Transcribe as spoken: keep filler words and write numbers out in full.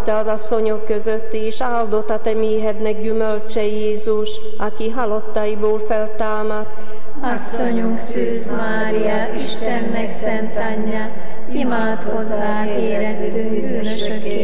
te az asszonyok között, és áldott a te méhednek gyümölcse Jézus, aki halottaiból feltámadt. Asszonyunk Szűz Mária, Istennek szent anyja, imádkozzál érettünk bűnösökért,